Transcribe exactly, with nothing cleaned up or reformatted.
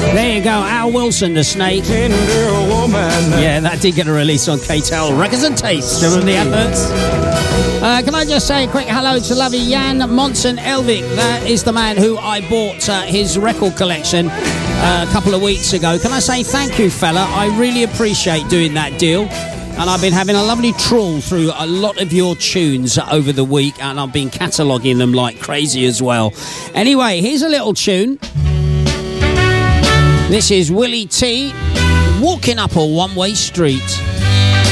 There you go, Al Wilson, the Snake. Yeah, that did get a release on K T L Records and Taste. Remember the adverts? Uh, can I just say a quick hello to lovely Jan Monson Elvik. That is the man who I bought uh, his record collection uh, a couple of weeks ago. Can I say thank you, fella? I really appreciate doing that deal. And I've been having a lovely trawl through a lot of your tunes over the week, and I've been cataloguing them like crazy as well. Anyway, here's a little tune. This is Willie T, Walking Up a One-Way Street.